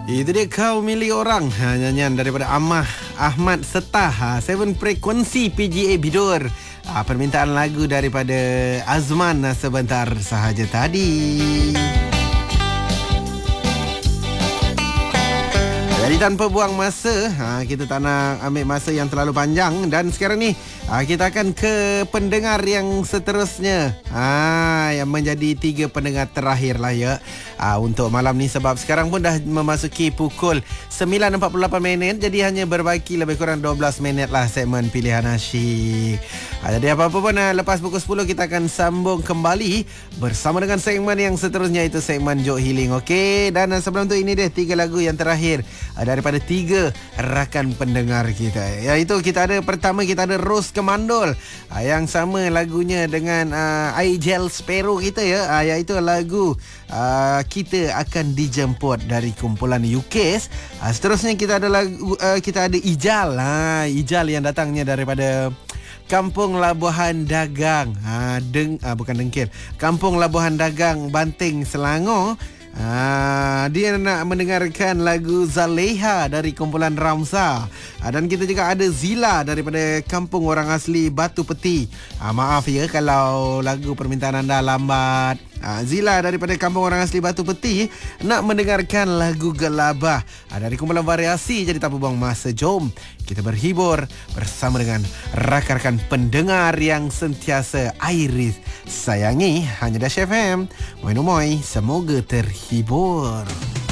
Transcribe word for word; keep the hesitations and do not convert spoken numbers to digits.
Itu dia Kau Milik Orang, ha, nyanyian daripada Amah Ahmad Setah, ha, Seven Frekuensi P G A Bidur, ha, permintaan lagu daripada Azman sebentar sahaja tadi. Jadi tanpa buang masa, ha, kita tak nak ambil masa yang terlalu panjang. Dan sekarang ni ha, kita akan ke pendengar yang seterusnya, ha, yang menjadi tiga pendengar terakhir lah ya, ha, untuk malam ni. Sebab sekarang pun dah memasuki pukul sembilan empat puluh lapan minit. Jadi hanya berbaki lebih kurang dua belas minit lah segmen Pilihan Asyik, ha, Jadi apa-apa pun, ha, lepas pukul sepuluh kita akan sambung kembali bersama dengan segmen yang seterusnya, itu segmen Jok Healing. Okey, dan sebelum tu ini dia tiga lagu yang terakhir daripada tiga rakan pendengar kita. Iaitu kita ada, pertama kita ada Rose Kemandul, yang sama lagunya dengan uh, Aigel Sparrow kita ya, iaitu lagu uh, Kita Akan Dijemput dari kumpulan U K S. Uh, seterusnya kita ada lagu uh, kita ada Ijal, ha, Ijal yang datangnya daripada Kampung Labuhan Dagang, ha, deng, uh, bukan Dengkir, Kampung Labuhan Dagang, Banting, Selangor. Ah, dia nak mendengarkan lagu Zaleha dari kumpulan Ramsa. Ah, dan kita juga ada Zila daripada Kampung Orang Asli Batu Peti. Ah, maaf ya kalau lagu permintaan anda lambat. Ah, Zila daripada Kampung Orang Asli Batu Peti nak mendengarkan lagu Gelabah, ah, dari kumpulan Variasi. Jadi tak buang masa, jom kita berhibur bersama dengan rakan-rakan pendengar yang sentiasa Iris sayangi. Hanya Dash F M. Moi Moi, semoga terhibur.